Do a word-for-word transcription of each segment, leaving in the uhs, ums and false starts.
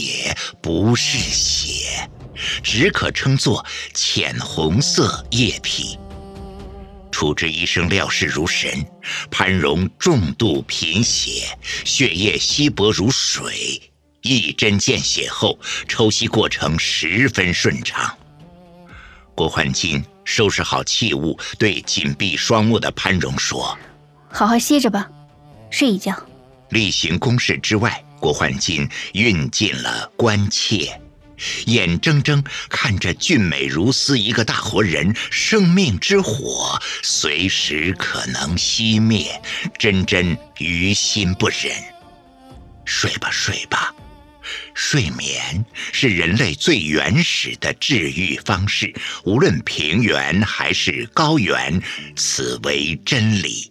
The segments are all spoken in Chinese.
也不是血，只可称作浅红色液体。主治医生料事如神，潘荣重度贫血，血液稀薄如水，一针见血后，抽吸过程十分顺畅。郭焕金收拾好器物，对紧闭双目的潘荣说：“ 好好歇着吧，睡一觉。” 例行公事之外，郭焕金运尽了关切，眼睁睁看着俊美如斯一个大活人，生命之火随时可能熄灭，真真于心不忍。睡吧睡吧，睡眠是人类最原始的治愈方式，无论平原还是高原，此为真理。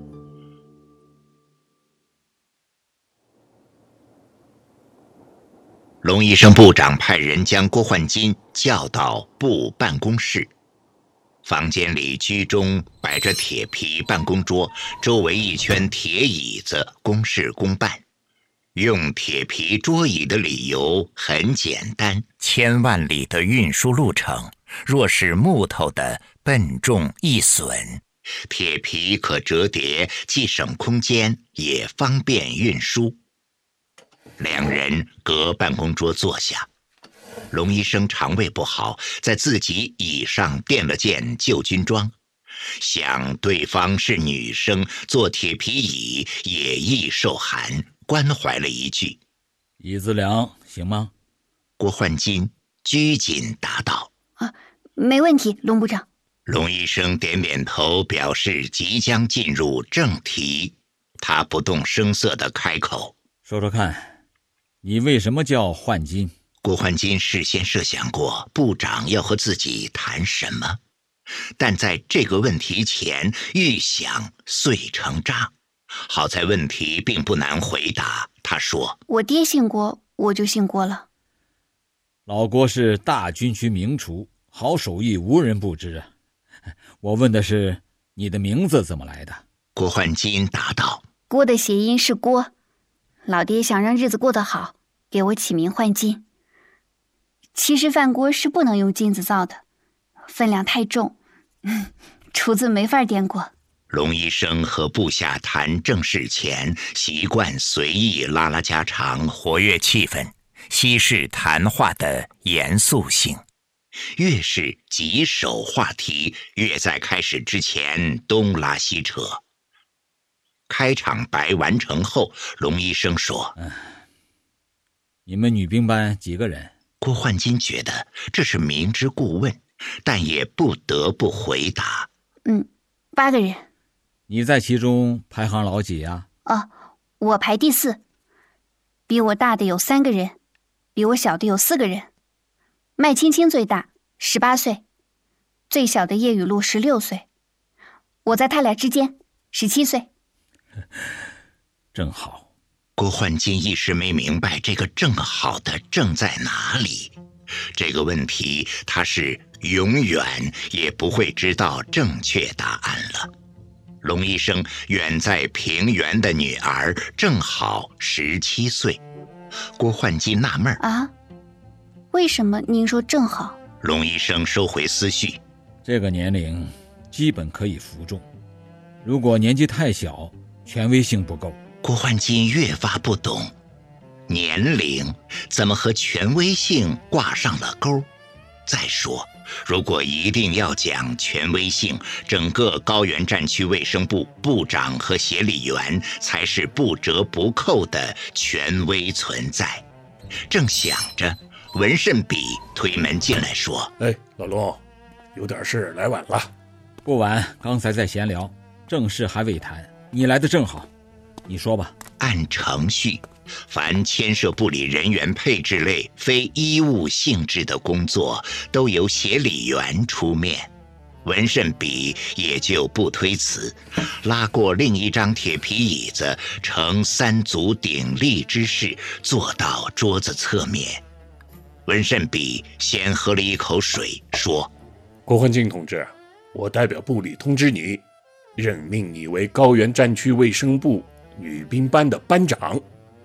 龙医生部长派人将郭焕金叫到部办公室，房间里居中摆着铁皮办公桌，周围一圈铁椅子，公事公办。用铁皮桌椅的理由很简单，千万里的运输路程，若是木头的笨重易损，铁皮可折叠，既省空间，也方便运输。两人隔办公桌坐下，龙医生肠胃不好，在自己椅上垫了件旧军装，想对方是女生，坐铁皮椅也易受寒，关怀了一句：“ 椅子凉，行吗？” 郭焕金拘谨答道：“ 啊，没问题，龙部长。” 龙医生点点头，表示即将进入正题。他不动声色地开口：“ 说说看，你为什么叫焕金？” 郭焕金事先设想过部长要和自己谈什么，但在这个问题前预想遂成渣。好在问题并不难回答，他说：“ 我爹姓郭，我就姓郭了。” 老郭是大军区名厨，好手艺无人不知啊。我问的是你的名字怎么来的？ 郭焕金答道：“ 郭的谐音是郭，老爹想让日子过得好，给我起名焕金。其实饭锅是不能用金子造的，分量太重，厨子没法掂过。” 龙医生和部下谈正事前，习惯随意拉拉家常，活跃气氛，稀释谈话的严肃性。越是棘手话题，越在开始之前东拉西扯。开场白完成后，龙医生说：“ 嗯，你们女兵班几个人？” 郭焕金觉得这是明知故问，但也不得不回答：“ 嗯，八个人。” 你在其中排行老几啊？ 哦，我排第四，比我大的有三个人，比我小的有四个人。麦青青最大，十八岁，最小的叶雨露十六岁，我在他俩之间，十七岁。 正好。 郭焕金一时没明白这个正好的正在哪里，这个问题他是永远也不会知道正确答案了。龙医生远在平原的女儿正好十七岁。郭焕金纳闷啊，为什么您说正好？ 龙医生收回思绪， 这个年龄基本可以服众，如果年纪太小，权威性不够。 郭焕金越发不懂，年龄怎么和权威性挂上了钩？再说，如果一定要讲权威性，整个高原战区卫生部部长和协理员才是不折不扣的权威存在。正想着，文慎比推门进来说：“ 哎，老龙，有点事来晚了。” 不晚，刚才在闲聊，正事还未谈，你来的正好，你说吧。 按程序，凡牵涉部里人员配置类非医务性质的工作，都由协理员出面。文慎比也就不推辞，拉过另一张铁皮椅子，呈三足鼎立之势，坐到桌子侧面。文慎比先喝了一口水，说：“ 郭焕金同志，我代表部里通知你，任命你为高原战区卫生部女兵班的班长。”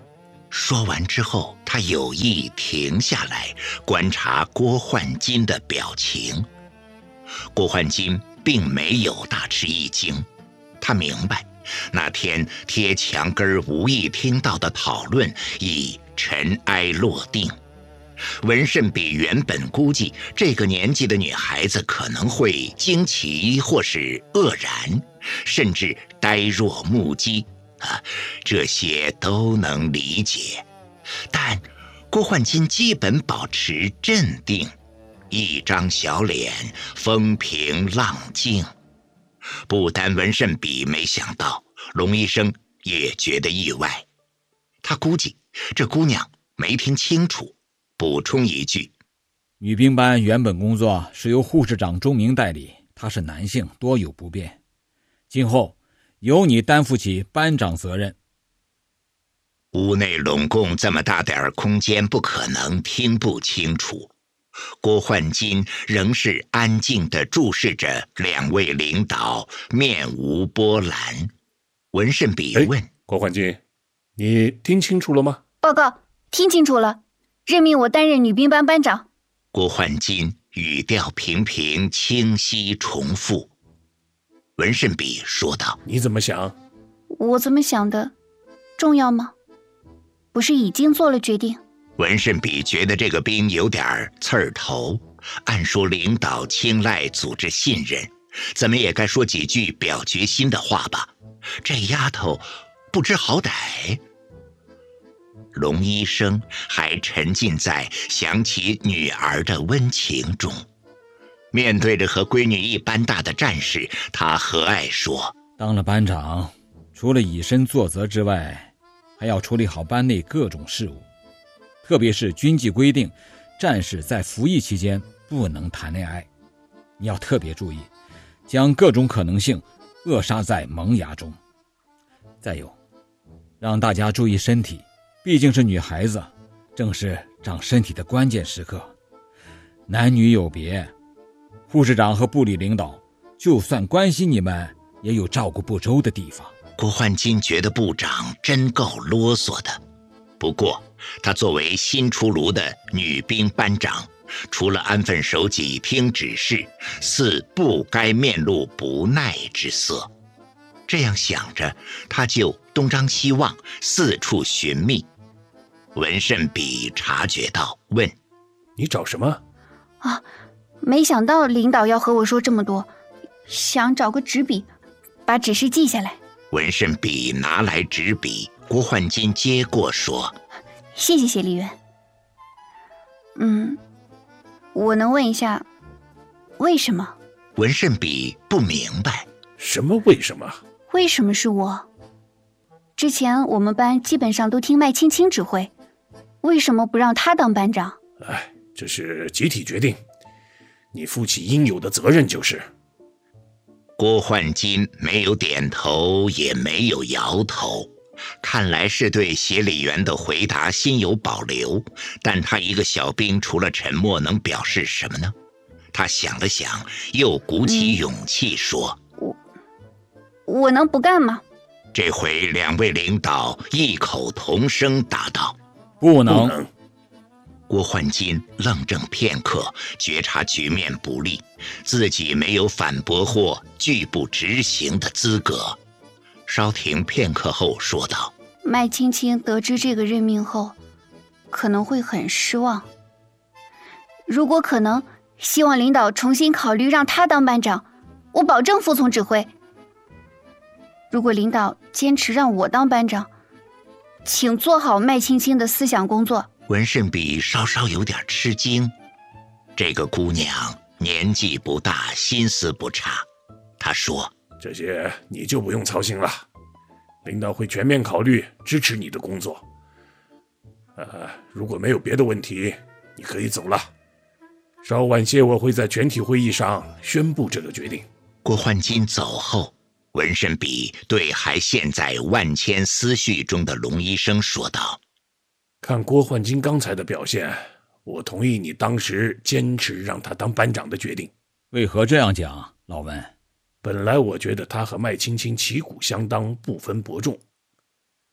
说完之后，他有意停下来观察郭焕金的表情。郭焕金并没有大吃一惊，他明白那天贴墙根无意听到的讨论已尘埃落定。文慎比原本估计这个年纪的女孩子可能会惊奇或是愕然，甚至呆若木鸡啊，这些都能理解。但郭焕金基本保持镇定，一张小脸风平浪静。不单文慎比没想到，龙医生也觉得意外。他估计这姑娘没听清楚，补充一句： 女兵班原本工作是由护士长钟明代理，他是男性，多有不便，今后由你担负起班长责任。 屋内拢共这么大点空间，不可能听不清楚。郭焕金仍是安静地注视着两位领导，面无波澜。文慎比问： 郭焕金，你听清楚了吗？ 报告，听清楚了，任命我担任女兵班班长。 郭焕金语调平平，清晰重复。文慎比说道： 你怎么想？ 我怎么想的重要吗？不是已经做了决定？ 文慎比觉得这个兵有点刺儿头，按说领导青睐，组织信任，怎么也该说几句表决心的话吧。这丫头不知好歹。龙医生还沉浸在想起女儿的温情中，面对着和闺女一般大的战士，他和蔼说： 当了班长，除了以身作则之外，还要处理好班内各种事务，特别是军纪规定，战士在服役期间不能谈恋爱，你要特别注意，将各种可能性扼杀在萌芽中。再有，让大家注意身体，毕竟是女孩子，正是长身体的关键时刻。男女有别，护士长和部里领导就算关心你们，也有照顾不周的地方。 郭焕金觉得部长真够啰嗦的，不过他作为新出炉的女兵班长，除了安分守己听指示，似不该面露不耐之色。这样想着，他就东张西望，四处寻觅。文慎比察觉到，问： 你找什么？ 啊，没想到领导要和我说这么多，想找个纸笔把指示记下来。 文慎比拿来纸笔，郭焕金接过说： 谢谢谢丽媛。嗯，我能问一下为什么？ 文慎比不明白。 什么为什么？ 为什么是我？之前我们班基本上都听麦青青指挥，为什么不让她当班长？ 哎，这是集体决定，你负起应有的责任就是。 郭焕金没有点头，也没有摇头，看来是对协理员的回答心有保留。但他一个小兵，除了沉默能表示什么呢？他想了想，又鼓起勇气说： 我我能不干吗？ 这回两位领导异口同声答道： 不能。 不能。 郭焕金愣怔片刻，觉察局面不利，自己没有反驳或拒不执行的资格。稍停片刻后说道： 麦青青得知这个任命后，可能会很失望。如果可能，希望领导重新考虑让她当班长，我保证服从指挥。如果领导坚持让我当班长，请做好麦青青的思想工作。 文慎比稍稍有点吃惊，这个姑娘年纪不大，心思不差。她说： 这些你就不用操心了，领导会全面考虑支持你的工作。呃，如果没有别的问题，你可以走了。稍晚些我会在全体会议上宣布这个决定。 郭焕金走后，文慎比对还陷在万千思绪中的龙医生说道： 看郭焕金刚才的表现，我同意你当时坚持让他当班长的决定。 为何这样讲，老文？ 本来我觉得他和麦青青旗鼓相当，不分伯仲。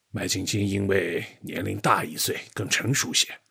麦青青因为年龄大一岁，更成熟些，